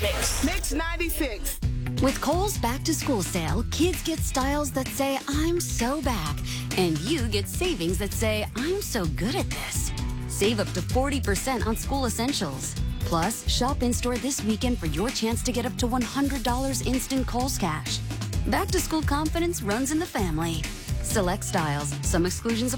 Mix 96. With Kohl's Back to School sale, kids get styles that say, I'm so back. And you get savings that say, I'm so good at this. Save up to 40% on school essentials. Plus, shop in-store this weekend for your chance to get up to $100 instant Kohl's cash. Back to school confidence runs in the family. Select styles. Some exclusions apply.